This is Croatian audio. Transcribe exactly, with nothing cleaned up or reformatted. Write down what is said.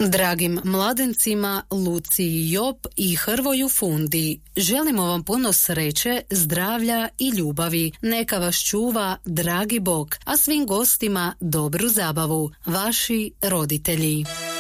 Dragim mladencima Luci i Job i Hrvoju Fundi, želimo vam puno sreće, zdravlja i ljubavi. Neka vas čuva dragi Bog, a svim gostima dobru zabavu. Vaši roditelji.